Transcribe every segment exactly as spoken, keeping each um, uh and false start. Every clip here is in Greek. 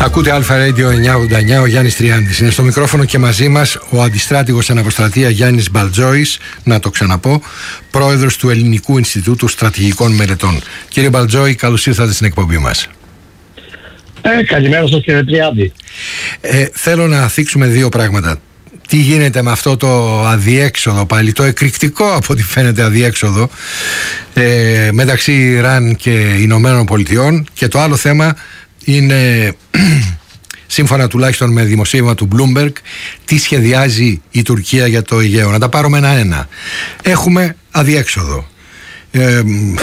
Ακούτε Αλφα Radio εννιακόσια ογδόντα εννιά, ο Γιάννης Τριάντης. Είναι στο μικρόφωνο και μαζί μας ο αντιστράτηγος αναποστρατεία Γιάννης Μπαλτζόης, να το ξαναπώ, πρόεδρος του Ελληνικού Ινστιτούτου Στρατηγικών Μελετών. Κύριε Μπαλτζόη, καλώς ήρθατε στην εκπομπή μας. Ε, καλημέρα σας κύριε Τριάντη. Ε, θέλω να θίξουμε δύο πράγματα. Τι γίνεται με αυτό το αδιέξοδο πάλι, το εκρηκτικό από ό,τι φαίνεται αδιέξοδο ε, μεταξύ Ιράν και Ηνωμένων Πολιτειών, και το άλλο θέμα είναι, σύμφωνα τουλάχιστον με δημοσίευμα του Bloomberg, τι σχεδιάζει η Τουρκία για το Αιγαίο. Να τα πάρουμε ένα-ένα. Έχουμε αδιέξοδο. Ε,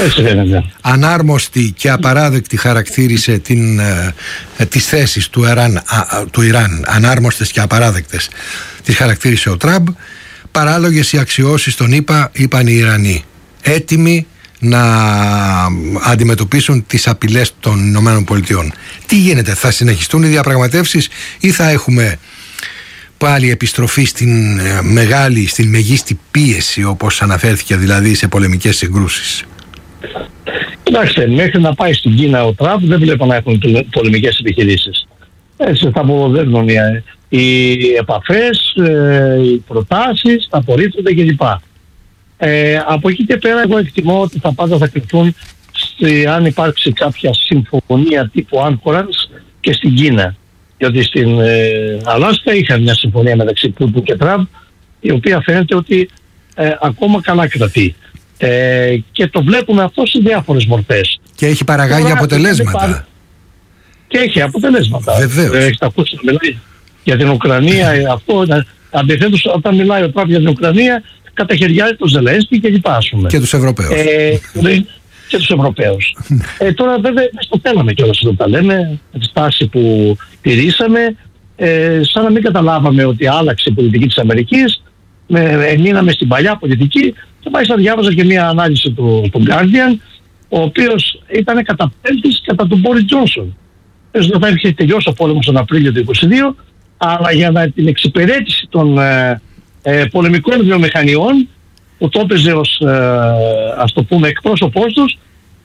ανάρμοστη και απαράδεκτη χαρακτήρισε την, ε, τις θέσεις του Ιράν, α, του Ιράν, ανάρμοστες και απαράδεκτες τις χαρακτήρισε ο Τραμπ. Παράλογες οι αξιώσεις των ΗΠΑ, είπαν οι Ιρανοί, έτοιμοι να αντιμετωπίσουν τις απειλές των Ηνωμένων Πολιτειών. Τι γίνεται, θα συνεχιστούν οι διαπραγματεύσεις ή θα έχουμε πάλι επιστροφή στην ε, μεγάλη, στην μεγίστη πίεση, όπως αναφέρθηκε δηλαδή, σε πολεμικές συγκρούσεις? Κοιτάξτε, μέχρι να πάει στην Κίνα ο Τραμπ δεν βλέπω να έχουν πολεμικές επιχειρήσεις. Έτσι θα αποδεύουν οι, οι επαφές, ε, οι προτάσεις, θα απορρίπτονται κλπ. Ε, από εκεί και πέρα εγώ εκτιμώ ότι τα πάντα θα κρυφτούν αν υπάρξει κάποια συμφωνία τύπου Anchorage και στην Κίνα. Διότι στην ε, Αλάσκα είχαν μια συμφωνία μεταξύ Πούτιν και Τραμπ, η οποία φαίνεται ότι ε, ακόμα καλά κρατεί. Ε, και το βλέπουμε αυτό σε διάφορες μορφές. Και έχει παραγάγει Τώρα, αποτελέσματα. Και έχει αποτελέσματα. Βεβαίως. Ε, έχετε ακούσει να μιλάει για την Ουκρανία. Αυτό, αντιθέτως, όταν μιλάει ο Τραμπ για την Ουκρανία, καταχαιριάζει τον Ζελένσκι και λοιπά, ας πούμε. Και τους Ευρωπαίους. Ε, και τους Ευρωπαίους. ε, τώρα βέβαια εμείς το θέλαμε κιόλας όταν τα λέμε, τη στάση που τηρήσαμε, ε, σαν να μην καταλάβαμε ότι άλλαξε η πολιτική της Αμερικής, με, μείναμε στην παλιά πολιτική, και μάλιστα διάβαζα και μια ανάλυση του, του Guardian, ο οποίος ήταν καταπέλτης κατά του Μπόρις Τζόνσον. Δεν θα είχε τελειώσει ο πόλεμος τον Απρίλιο του είκοσι δύο, αλλά για να, την εξυπηρέτηση των ε, ε, πολεμικών βιομηχανιών, που το έπαιζε ως, ε, ας το πούμε, εκπρόσωπός τους,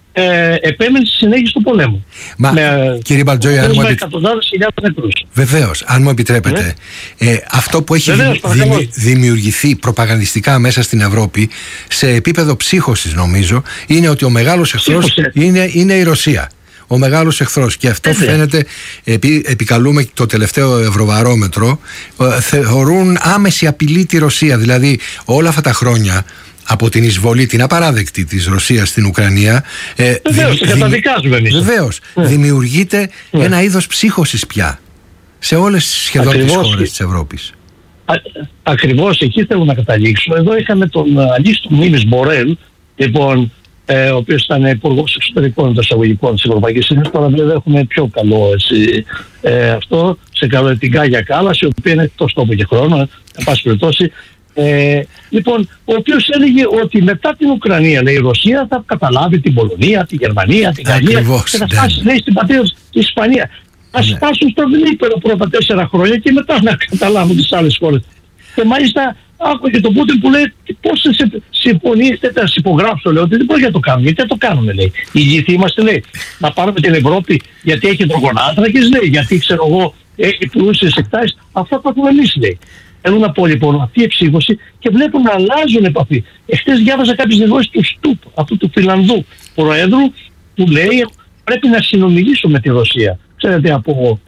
ε, επέμενε στη συνέχιση του πολέμου. Μα, με, κύριε Μπαλτζόη, αν μου επιτρέπετε. Βεβαίως, αν μου επιτρέπετε, ναι. ε, αυτό που έχει Βεβαίως, δη, δημι, δημιουργηθεί προπαγανδιστικά μέσα στην Ευρώπη, σε επίπεδο ψύχωσης νομίζω, είναι ότι ο μεγάλος εχθρός είναι, είναι η Ρωσία. Ο μεγάλος εχθρός. Και αυτό Έτσι. φαίνεται, επί, επικαλούμε το τελευταίο Ευρωβαρόμετρο, ε, θεωρούν άμεση απειλή τη Ρωσία. Δηλαδή όλα αυτά τα χρόνια από την εισβολή, την απαράδεκτη της Ρωσίας στην Ουκρανία, ε, Βεβαίως, δη, καταδικάζουμε εμείς. Βεβαίως, yeah. δημιουργείται yeah. ένα είδος ψύχωσης πια σε όλες σχεδόν Ακριβώς. τις χώρες της Ευρώπης. Α, ακριβώς εκεί θέλω να καταλήξω. Εδώ είχαμε τον Αλίστο Μίμης Μπορέλ, λοιπόν, Ε, ο οποίος ήταν υπουργός εξωτερικών των εισαγωγικών της Ευρωπαϊκής Ένωσης. Τώρα βέβαια έχουμε πιο καλό έτσι, ε, αυτό, σε καλό την Κάγια Κάλλας, η οποία είναι εκτός τόπου και χρόνο, εν πάση περιπτώσει. Ε, λοιπόν, ο οποίος έλεγε ότι μετά την Ουκρανία, λέει, η Ρωσία θα καταλάβει την Πολωνία, τη Γερμανία, την Γαλλία και θα φτάσει, λέει, στην πατρίδα της Ισπανία. Ας ναι. φτάσουν στο Δνήπερο πρώτα τέσσερα χρόνια και μετά να καταλάβουν τις άλλες χώρες. Και μάλιστα άκουγε και τον Πούτιν που λέει πόσες συμφωνίες θα τις υπογράψω, λέω, ότι δεν μπορεί να το κάνουμε. Γιατί δεν το κάνουμε, λέει. Οι ηλίθιοι είμαστε, λέει. Να πάρουμε την Ευρώπη γιατί έχει τρογονάτρακες, λέει. Γιατί, ξέρω εγώ, έχει πλούσιες εκτάσεις. Αυτά τα έχουμε εμείς, λέει. Θέλω να πω λοιπόν αυτή η εξήγωση και βλέπω να αλλάζουν επαφή. Εχθές διάβαζα κάποιες δηλώσεις του Στουπ, αυτού του Φιλανδού προέδρου, που λέει πρέπει να συνομιλήσουμε με τη Ρωσία. Ξέρετε, από,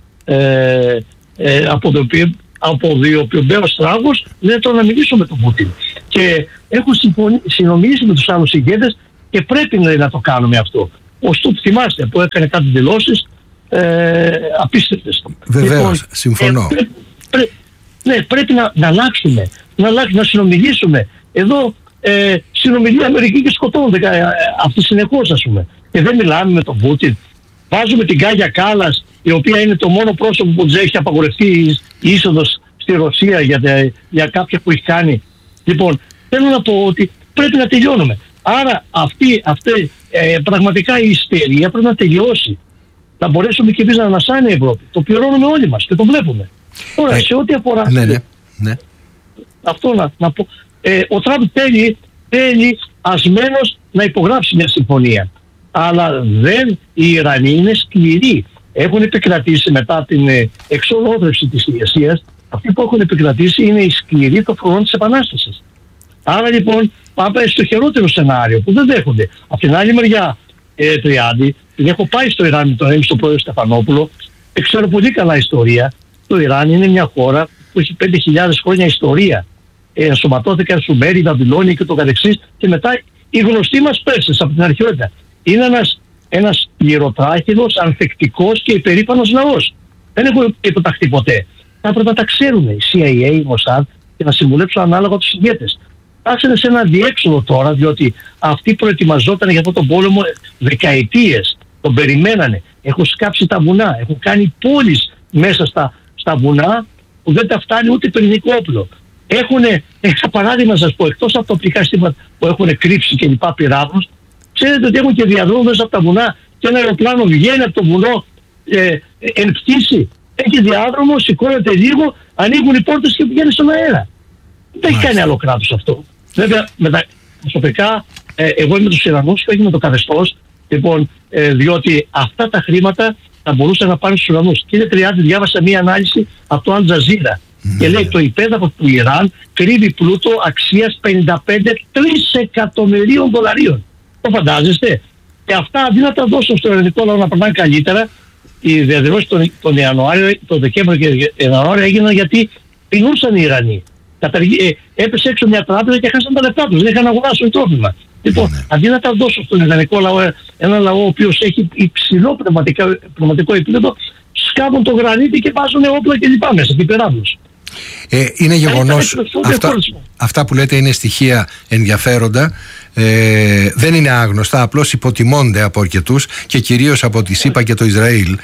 ε, ε, από το οποίο. από διοποιημένος τράγος, δεν θέλω να μιλήσω με τον Πούτιν. Και έχω συνομιλήσει με τους άλλους ηγέτες και πρέπει να, να το κάνουμε αυτό. Ο Στουπ, θυμάστε, που έκανε κάτι δηλώσεις ε, απίστευτες. Βεβαίως, λοιπόν, συμφωνώ. Ε, πρέ, πρέ, ναι, πρέπει να, να αλλάξουμε, να, αλλάξουμε, να συνομιλήσουμε. Εδώ ε, συνομιλεί η Αμερική και σκοτώνονται ε, αυτοί συνεχώς, ας πούμε. Και δεν μιλάμε με τον Πούτιν. Βάζουμε την Κάγια Κάλλας, η οποία είναι το μόνο πρόσωπο που της έχει απαγορευτεί η είσοδος στη Ρωσία για, για κάποια που έχει κάνει. Λοιπόν, θέλω να πω ότι πρέπει να τελειώνουμε. Άρα αυτή, αυτή ε, πραγματικά η ιστερία πρέπει να τελειώσει. Να μπορέσουμε και εμείς να ανασάνει η Ευρώπη. Το πληρώνουμε όλοι μας και το βλέπουμε. Τώρα, ε, σε ό,τι αφορά... Ναι, ναι, ναι. Αυτό να, να πω. Ε, ο Τραμπ θέλει, θέλει ασμένος να υπογράψει μια συμφωνία. Αλλά δεν, οι Ιρανοί είναι σκληροί. έχουν επικρατήσει μετά την εξολόθρευση της ηγεσίας, αυτοί που έχουν επικρατήσει είναι οι σκληροί των φρουρών της Επανάστασης. Άρα λοιπόν πάμε στο χειρότερο σενάριο που δεν δέχονται. Από την άλλη μεριά, ε, Τριάντη, έχω πάει στο Ιράν με τον έμιστο πρόεδρο Στεφανόπουλο, ξέρω πολύ καλά ιστορία. Το Ιράν είναι μια χώρα που έχει πέντε χιλιάδες χρόνια ιστορία. Ε, ενσωματώθηκαν Σουμέροι, Βαβυλώνοι και το καθεξής, και μετά οι γνωστοί μας Πέρσες από την αρχαιότητα. Είναι ένας, ένας πληροτράχυλος, ανθεκτικός και υπερήφανος λαός. Δεν έχουν υποταχθεί ποτέ. Θα έπρεπε να τα ξέρουν οι σι άι έι, η Mossad, και να συμβουλέψουν ανάλογα τους ηγέτες. Άρχισαν σε ένα διέξοδο τώρα, διότι αυτοί προετοιμαζόταν για αυτόν τον πόλεμο δεκαετίες. Τον περιμένανε. Έχουν σκάψει τα βουνά. Έχουν κάνει πόλεις μέσα στα, στα βουνά που δεν τα φτάνει ούτε πυρηνικό όπλο. Έχουν, ένα παράδειγμα σας πω, εκτός από τα οπτικά συστήματα που έχουν κρύψει και λοιπά πυράβλους, ξέρετε ότι έχουν και διαδρόμους μέσα από τα βουνά και ένα αεροπλάνο βγαίνει από το βουνό ε, εν πτήση. Έχει διάδρομο, σηκώνεται λίγο, ανοίγουν οι πόρτες και πηγαίνει στον αέρα. Δεν έχει κάνει άλλο κράτος αυτό. Βέβαια, μετα... προσωπικά, ε, εγώ είμαι τους Ιρανούς και όχι με το καθεστώς, λοιπόν, ε, διότι αυτά τα χρήματα θα μπορούσαν να πάνε στους ουρανούς. Κύριε Τριάντη, διάβασα μία ανάλυση από το Al Jazeera mm. και λέει το υπέδαφος του Ιράν κρύβει πλούτο αξίας πενήντα πέντε τρισεκατομμυρίων δολαρίων. Το φαντάζεστε? Και αυτά αντί να τα δώσουν στο ελληνικό λαό να περνάνε καλύτερα, οι διαδηλώσεις τον, τον Ιανουάριο, τον Δεκέμβριο και Ιανουάριο έγιναν γιατί πεινούσαν οι Ιρανοί. Καταργή, ε, έπεσε έξω μια τράπεζα και χάσαν τα λεφτά τους. Δεν είχαν αγοράσει τρόφιμα. Λοιπόν, ναι. αντί να τα δώσουν στον ιδανικό λαό, ένα λαό ο οποίος έχει υψηλό πνευματικό επίπεδο, σκάβουν το γρανίτι και βάζουν όπλα και λοιπά μέσα και πυράβλους. Ε, είναι γεγονός, αυτά, αυτά που λέτε είναι στοιχεία ενδιαφέροντα, ε, δεν είναι άγνωστα, απλώς υποτιμώνται από αρκετούς και κυρίως από τη ΣΥΠΑ και το Ισραήλ.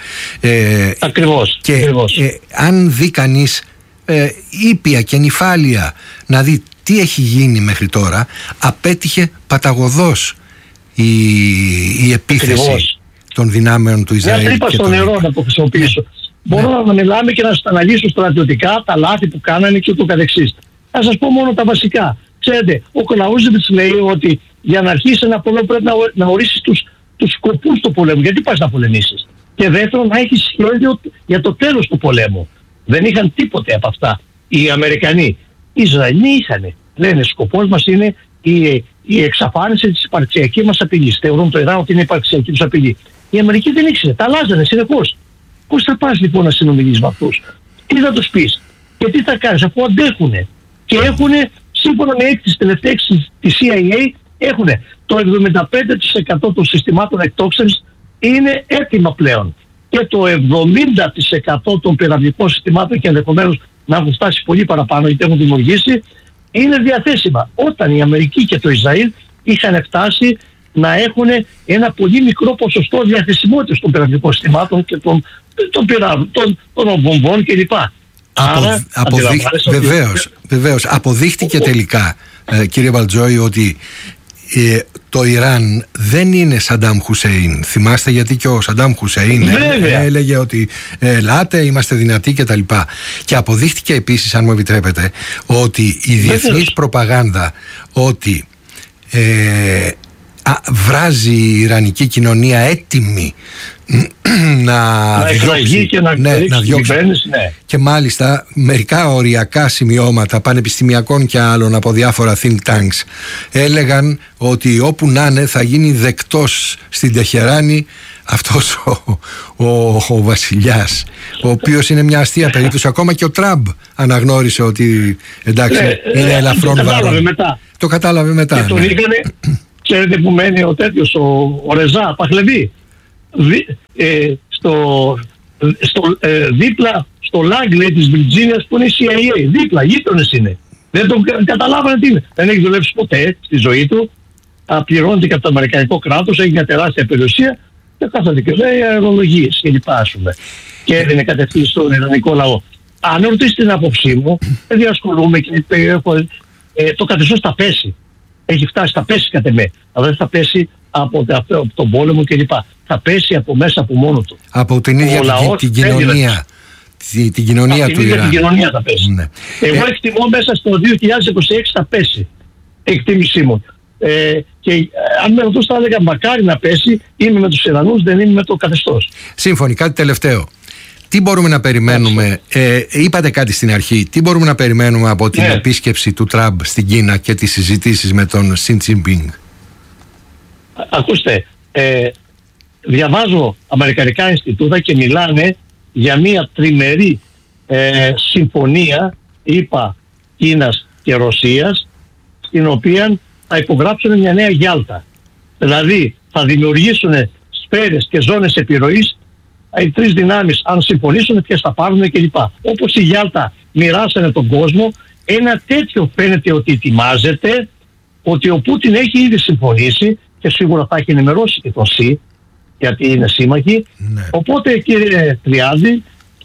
Ε, ακριβώς. Και ακριβώς. Ε, αν δει κανείς ε, ήπια και νυφάλια να δει τι έχει γίνει μέχρι τώρα, απέτυχε παταγωδός η, η επίθεση ακριβώς. των δυνάμεων του Ισραήλ. Μια τρύπα στο νερό να το χρησιμοποιήσω. Ναι. Μπορώ ναι. να μιλάμε και να σας αναλύσω στρατιωτικά τα λάθη που κάνανε και ούτω καθεξής. Θα σας πω μόνο τα βασικά. Ξέρετε, ο Κλαούζεβιτς λέει ότι για να αρχίσει ένα πόλεμο πρέπει να, να ορίσεις τους, τους σκοπούς του πολέμου. Γιατί πας να πολεμήσεις? Και δεύτερον, να έχεις σχέδιο για το τέλος του πολέμου. Δεν είχαν τίποτε από αυτά οι Αμερικανοί. Οι Ισραηλοί είχαν. Λένε σκοπός μας είναι η, η εξαφάνιση της υπαρξιακής μας απειλής. Θεωρούν το Ιράν ότι είναι η υπαρξιακή τους απειλή. Η Αμερική δεν ήξερε. Τα αλλάζανε συνεχώς. Πώς θα πας λοιπόν να συνομιλείς με αυτούς? Τι θα τους πεις? Και τι θα κάνεις αφού αντέχουνε? Και έχουνε, σύμφωνα με έκθεση, τελευταία έκθεση της σι άι έι, έχουνε το εβδομήντα πέντε τοις εκατό των συστημάτων εκτόξευσης είναι έτοιμα πλέον. Και το εβδομήντα τοις εκατό των πυραυλικών συστημάτων, και ενδεχομένως να έχουν φτάσει πολύ παραπάνω γιατί έχουν δημιουργήσει, είναι διαθέσιμα. Όταν η Αμερική και το Ισραήλ είχαν φτάσει να έχουν ένα πολύ μικρό ποσοστό διαθεσιμότητας των πυραυλικών συστημάτων και των, των πυράβλων, των, των βομβών κλπ. Απο, αποδείχ, βεβαίως, ότι... βεβαίως. Αποδείχτηκε τελικά, ε, κύριε Βαλτζόη, ότι ε, το Ιράν δεν είναι Σαντάμ Χουσέιν. Θυμάστε, γιατί και ο Σαντάμ Χουσέιν ε, έλεγε ότι ε, ελάτε, είμαστε δυνατοί κτλ. Και, και αποδείχτηκε επίσης, αν μου επιτρέπετε, ότι η διεθνής προπαγάνδα ότι ε, α, βράζει η Ιρανική κοινωνία έτοιμη να, να διώξει και να, ναι, να διώξει. Ναι. Και μάλιστα μερικά οριακά σημειώματα πανεπιστημιακών και άλλων από διάφορα think tanks έλεγαν ότι όπου να είναι θα γίνει δεκτός στην Τεχεράνη αυτός ο, ο, ο βασιλιάς, ο οποίος είναι μια αστεία περίπτωση. Ακόμα και ο Τραμπ αναγνώρισε ότι εντάξει ναι, είναι ε, ελαφρόν το βαρόν. Κατάλαβε μετά. Το κατάλαβε μετά. Και τον ναι. είχανε, ξέρετε που μένει ο τέτοιος, ο, ο Ρεζά Παχλεβί. Δι, ε, στο, στο, ε, δίπλα στο Λάγκλεϊ της Βιρτζίνιας που είναι η σι άι έι, δίπλα, γείτονες είναι. Δεν τον καταλάβανε τι είναι. Δεν έχει δουλέψει ποτέ στη ζωή του, πληρώνεται και από το αμερικανικό κράτος, έχει μια τεράστια περιουσία και κάθεται και λέει αερολογίες και λοιπά, ας πούμε. Και έδινε κατευθείαν στον ελληνικό λαό. Αν ρωτήσετε την άποψή μου, δεν διασχολούμαι και ε, το καθεστώς θα πέσει. Έχει φτάσει, θα πέσει κατ' εμέ. Αλλά δεν θα πέσει από, από τον πόλεμο κλπ. Θα πέσει από μέσα από μόνο του. Από την ίδια την, την κοινωνία. Την, την κοινωνία από του την Ιράν. Την κοινωνία θα πέσει. Ναι. Εγώ ε... εκτιμώ μέσα στο δύο χιλιάδες είκοσι έξι θα πέσει. Εκτίμησή μου. Ε, και ε, αν με ρωτούς θα έλεγα μακάρι να πέσει, είμαι με τους Ιρανούς, δεν είμαι με το καθεστώς. Σύμφωνοι. Κάτι τελευταίο. Τι μπορούμε να περιμένουμε, ε, είπατε κάτι στην αρχή, τι μπορούμε να περιμένουμε από την ναι. επίσκεψη του Τραμπ στην Κίνα και τις συζητήσεις με τον Σι Τζινπίνγκ? Ακούστε, ε, διαβάζω αμερικανικά Ινστιτούτα και μιλάνε για μια τριμερή ε, συμφωνία, είπα, Κίνας και Ρωσίας, στην οποία θα υπογράψουν μια νέα Γιάλτα. Δηλαδή θα δημιουργήσουν σφαίρες και ζώνες επιρροής, οι τρεις δυνάμεις αν συμφωνήσουν ποιες θα πάρουν κλπ. Όπως η Γιάλτα μοιράσανε τον κόσμο, ένα τέτοιο φαίνεται ότι ετοιμάζεται, ότι ο Πούτιν έχει ήδη συμφωνήσει και σίγουρα θα έχει ενημερώσει και τον ΣΥ, γιατί είναι σύμμαχοι. Ναι. Οπότε κύριε Τριάδη,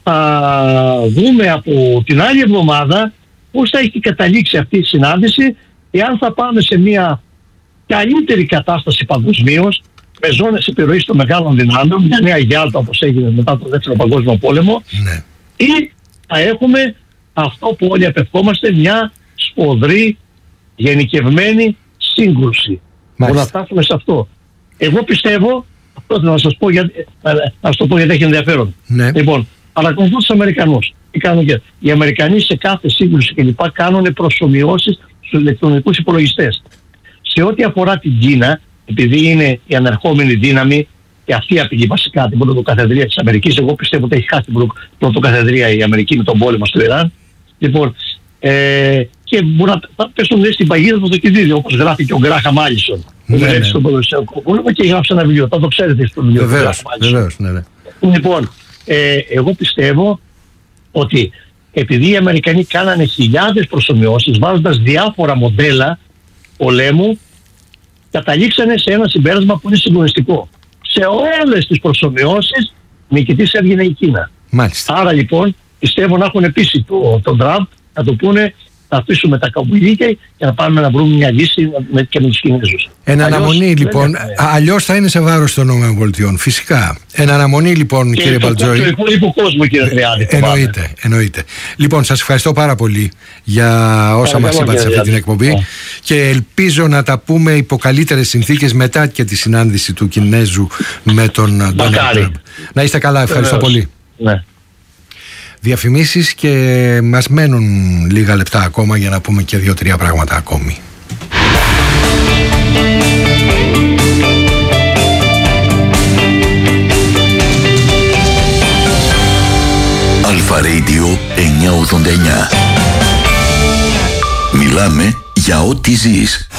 θα δούμε από την άλλη εβδομάδα πώς θα έχει καταλήξει αυτή η συνάντηση, εάν θα πάμε σε μια καλύτερη κατάσταση παγκοσμίως, με ζώνες επιρροής των μεγάλων δυνάμεων, μια νέα Γιάλτα όπως έγινε μετά τον Δεύτερο Παγκόσμιο Πόλεμο, ναι. Ή θα έχουμε αυτό που όλοι απευκόμαστε, μια σφοδρή, γενικευμένη σύγκρουση. Μπορούμε να φτάσουμε σε αυτό. Εγώ πιστεύω, αυτό θέλω να σας πω, για, να σας το πω γιατί έχει ενδιαφέρον. Ναι. Λοιπόν, παρακολουθώ τους Αμερικανούς. Οι Αμερικανοί σε κάθε σύγκρουση κλπ. Κάνουν προσομοιώσεις στους ηλεκτρονικούς υπολογιστές. Σε ό,τι αφορά την Κίνα, επειδή είναι η ανερχόμενη δύναμη και αυτή απειλεί βασικά την πρωτοκαθεδρία της Αμερικής, εγώ πιστεύω ότι έχει χάσει την πρωτοκαθεδρία η Αμερική με τον πόλεμο στο Ιράν. Λοιπόν, ε, και μπορεί να πέσουν στην παγίδα του δοκιδίδιο, όπως γράφει και ο Γκράχα Μάλισον. Ναι, ναι. Στον Πρωτοσιακό πόλεμο και γράψει ένα βιβλίο. Θα το ξέρετε στο βιβλίο. Βεβαίως, βεβαίως, ναι, ναι. Λοιπόν, ε, εγώ πιστεύω ότι επειδή οι Αμερικανοί κάνανε χιλιάδες προσομοιώσεις βάζοντας διάφορα μοντέλα πολέμου, καταλήξανε σε ένα συμπέρασμα που είναι συγκλονιστικό. Σε όλες τις προσομοιώσεις νικητής έβγαινε η Κίνα. Μάλιστα. Άρα λοιπόν πιστεύω να έχουν πείσει τον το Τραμπ να το πούνε, να αφήσουμε τα καμπουλίκια και να πάμε να βρούμε μια λύση με, και με τους Κινέζους. Εν αναμονή λοιπόν, αλλιώς θα είναι σε βάρος των ΗΠΑ, φυσικά. Εν αναμονή λοιπόν, και κύριε Μπαλτζόη. Και το υπόλοιπο κόσμο, κύριε Τριάδη. Εννοείται, εννοείται. Λοιπόν, σας ευχαριστώ πάρα πολύ για όσα μας είπατε σε αυτή την εκπομπή yeah. και ελπίζω να τα πούμε υπό καλύτερες συνθήκες μετά και τη συνάντηση του Κινέζου με τον Ντόναλντ Τραμπ. Να είστε καλά, ευχαριστώ πολύ. Ναι. Διαφημίσεις και μας μένουν λίγα λεπτά ακόμα για να πούμε και δύο-τρία πράγματα ακόμη. Αλφα Radio εννιακόσια ογδόντα εννιά. Μιλάμε για ό,τι ζεις.